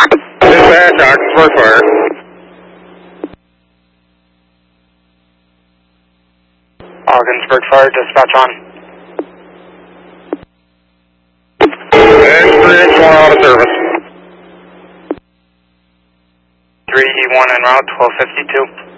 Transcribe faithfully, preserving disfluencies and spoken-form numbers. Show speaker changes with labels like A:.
A: Dispatch, Oxford Fire.
B: Augsburg Fire, dispatch on.
A: X three H one out of service.
B: three E one en route, twelve fifty-two.